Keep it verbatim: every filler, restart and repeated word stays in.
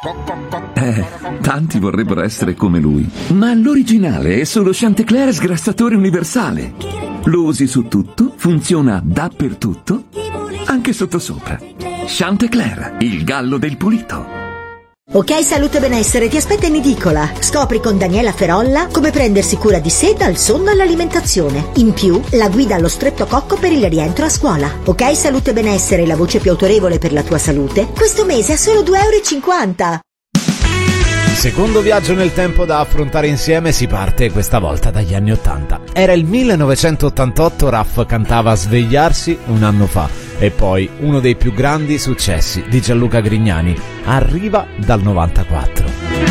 Eh, tanti vorrebbero essere come lui, ma l'originale è solo Chantecler sgrassatore universale. Lo usi su tutto, funziona dappertutto, anche sottosopra. Chantecler, il gallo del pulito. Ok Salute e Benessere ti aspetta in edicola. Scopri con Daniela Ferolla come prendersi cura di sé dal sonno all'alimentazione. In più, la guida allo streptococco per il rientro a scuola. Ok Salute e Benessere, la voce più autorevole per la tua salute, questo mese a solo due euro e cinquanta. Il secondo viaggio nel tempo da affrontare insieme si parte questa volta dagli anni ottanta. Era il millenovecentottantotto, Raf cantava Svegliarsi un anno fa e poi uno dei più grandi successi di Gianluca Grignani arriva dal novantaquattro.